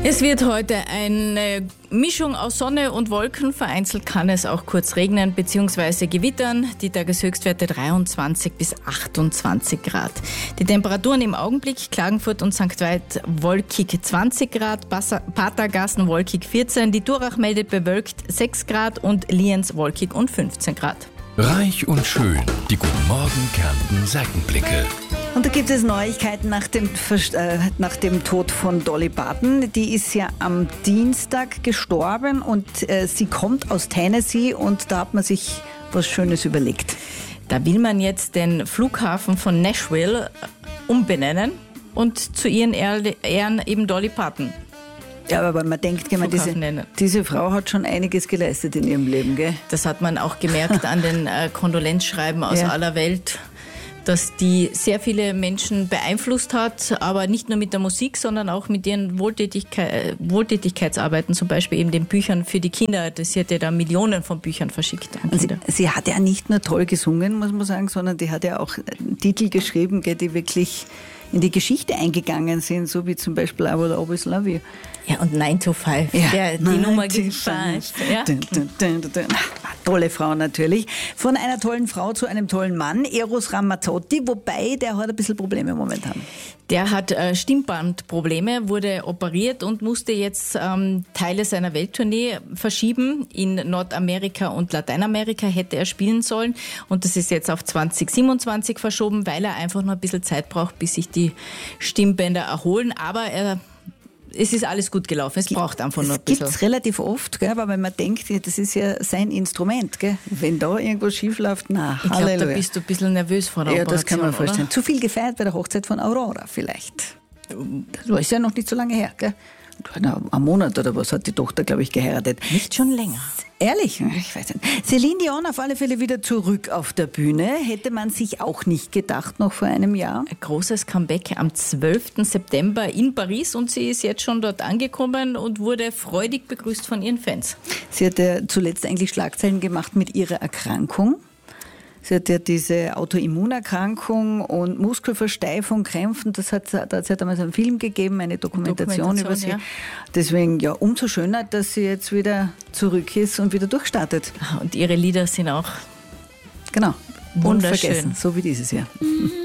Es wird heute eine Mischung aus Sonne und Wolken. Vereinzelt kann es auch kurz regnen bzw. gewittern. Die Tageshöchstwerte 23 bis 28 Grad. Die Temperaturen im Augenblick: Klagenfurt und St. Veit wolkig 20 Grad, Patergassen wolkig 14, die Durach meldet bewölkt 6 Grad und Lienz wolkig und 15 Grad. Reich und schön, die Guten Morgen Kärnten Seitenblicke. Und da gibt es Neuigkeiten nach dem Tod von Dolly Parton. Die ist ja am Dienstag gestorben und sie kommt aus Tennessee und da hat man sich was Schönes überlegt. Da will man jetzt den Flughafen von Nashville umbenennen und zu ihren Ehren eben Dolly Parton. Ja, aber man denkt, diese Frau hat schon einiges geleistet in ihrem Leben, gell? Das hat man auch gemerkt an den Kondolenzschreiben aus aller Welt, dass die sehr viele Menschen beeinflusst hat, aber nicht nur mit der Musik, sondern auch mit ihren Wohltätigkeitsarbeiten, zum Beispiel eben den Büchern für die Kinder. Sie hat ja da Millionen von Büchern verschickt an Kinder. Sie hat ja nicht nur toll gesungen, muss man sagen, sondern die hat ja auch Titel geschrieben, die wirklich in die Geschichte eingegangen sind, so wie zum Beispiel I Will Always Love You. Ja, und 9 to 5. Die Nummer gibt 5. Ja. Tolle Frau natürlich. Von einer tollen Frau zu einem tollen Mann, Eros Ramazzotti, wobei der hat ein bisschen Probleme momentan. Der hat Stimmbandprobleme, wurde operiert und musste jetzt Teile seiner Welttournee verschieben. In Nordamerika und Lateinamerika hätte er spielen sollen und das ist jetzt auf 2027 verschoben, weil er einfach noch ein bisschen Zeit braucht, bis sich die Stimmbänder erholen. Aber es ist alles gut gelaufen, es braucht einfach noch ein bisschen. Das gibt es relativ oft, gell? Aber wenn man denkt, das ist ja sein Instrument. Gell? Wenn da irgendwas schief läuft, ich glaube, da bist du ein bisschen nervös vor der Operation. Ja, das kann man vorstellen. Oder? Zu viel gefeiert bei der Hochzeit von Aurora vielleicht. Das ist ja noch nicht so lange her. Gell? Ein Monat oder was hat die Tochter, glaube ich, geheiratet. Nicht schon länger. Ehrlich? Ich weiß nicht. Celine Dion auf alle Fälle wieder zurück auf der Bühne. Hätte man sich auch nicht gedacht, noch vor einem Jahr. Ein großes Comeback am 12. September in Paris und sie ist jetzt schon dort angekommen und wurde freudig begrüßt von ihren Fans. Sie hat ja zuletzt eigentlich Schlagzeilen gemacht mit ihrer Erkrankung. Sie hat ja diese Autoimmunerkrankung und Muskelversteifung, Krämpfen. Da hat es ja damals einen Film gegeben, eine Dokumentation über sie. Ja. Deswegen ja umso schöner, dass sie jetzt wieder zurück ist und wieder durchstartet. Und ihre Lieder sind auch genau wunderschön. Unvergessen, so wie dieses Jahr.